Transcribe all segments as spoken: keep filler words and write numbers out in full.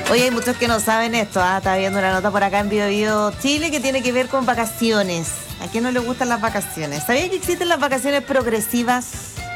Oye, hay muchos que no saben esto. ¿ah? Estaba viendo una nota por acá en Bio Bio Chile que tiene que ver con vacaciones. ¿A quién no le gustan las vacaciones? ¿Sabía que existen las vacaciones progresivas?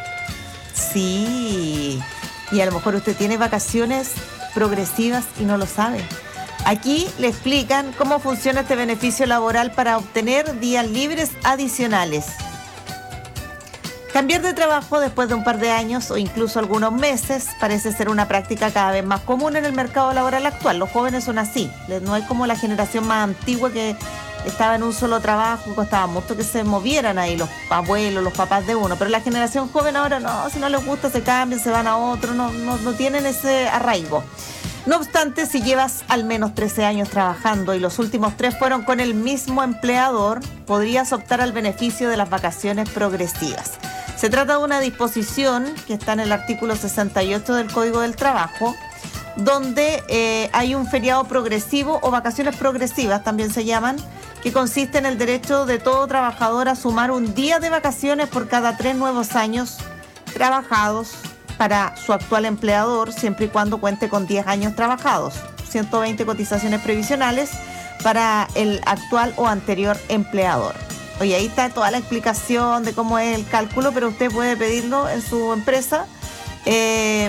Sí. Y a lo mejor usted tiene vacaciones progresivas y no lo sabe. Aquí le explican cómo funciona este beneficio laboral para obtener días libres adicionales. Cambiar de trabajo después de un par de años o incluso algunos meses parece ser una práctica cada vez más común en el mercado laboral actual. Los jóvenes son así. No hay como la generación más antigua que estaba en un solo trabajo, costaba mucho que se movieran ahí los abuelos, los papás de uno. Pero la generación joven ahora no, si no les gusta se cambian, se van a otro, no, no, no tienen ese arraigo. No obstante, si llevas al menos trece años trabajando y los últimos tres fueron con el mismo empleador, podrías optar al beneficio de las vacaciones progresivas. Se trata de una disposición que está en el artículo sesenta y ocho del Código del Trabajo, donde eh, hay un feriado progresivo o vacaciones progresivas, también se llaman, que consiste en el derecho de todo trabajador a sumar un día de vacaciones por cada tres nuevos años trabajados para su actual empleador, siempre y cuando cuente con diez años trabajados, ciento veinte cotizaciones previsionales para el actual o anterior empleador. Oye, ahí está toda la explicación de cómo es el cálculo, pero usted puede pedirlo en su empresa eh,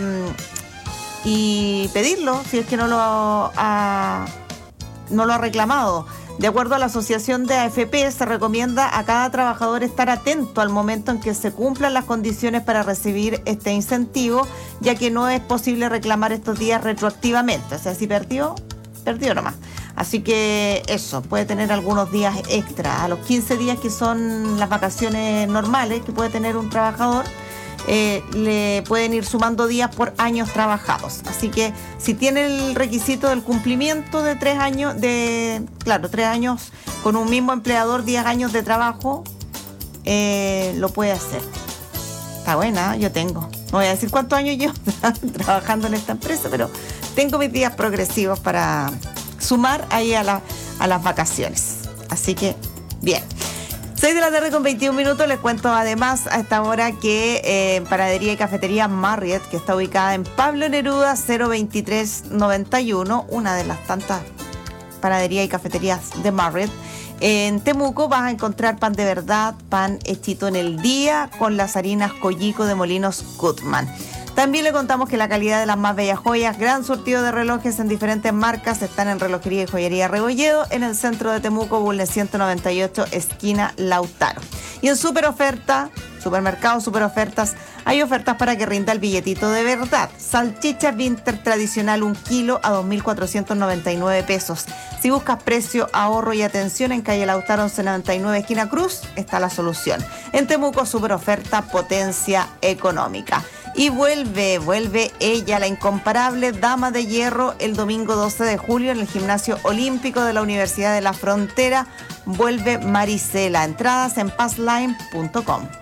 y pedirlo si es que no lo ha, no lo ha reclamado. De acuerdo a la Asociación de A F P, se recomienda a cada trabajador estar atento al momento en que se cumplan las condiciones para recibir este incentivo, ya que no es posible reclamar estos días retroactivamente. O sea, si perdió, perdió nomás. Así que eso, puede tener algunos días extra. A los quince días que son las vacaciones normales que puede tener un trabajador, eh, le pueden ir sumando días por años trabajados. Así que si tiene el requisito del cumplimiento de tres años, de claro, tres años con un mismo empleador, diez años de trabajo, eh, lo puede hacer. Está buena, yo tengo. No voy a decir cuántos años llevo trabajando en esta empresa, pero tengo mis días progresivos para sumar ahí a, la, a las vacaciones. Así que, bien. seis de la tarde con veintiún minutos. Les cuento además a esta hora que eh, Panadería y Cafetería Marriott, que está ubicada en Pablo Neruda cero veintitrés noventa y uno, una de las tantas panaderías y cafeterías de Marriott. En Temuco vas a encontrar pan de verdad, pan hechito en el día, con las harinas Collico de Molinos Goodman. También le contamos que la calidad de las más bellas joyas, gran surtido de relojes en diferentes marcas, están en Relojería y Joyería Rebolledo, en el centro de Temuco, Bulnes ciento noventa y ocho, esquina Lautaro. Y en Super Oferta, Supermercado Super Ofertas, hay ofertas para que rinda el billetito de verdad. Salchicha Vinter tradicional, un kilo a dos mil cuatrocientos noventa y nueve pesos. Si buscas precio, ahorro y atención, en calle Lautaro once noventa y nueve, esquina Cruz, está la solución. En Temuco, Super Oferta, potencia económica. Y vuelve, vuelve ella, la incomparable Dama de Hierro, el domingo doce de julio en el Gimnasio Olímpico de la Universidad de la Frontera. Vuelve Marisela. Entradas en passline punto com.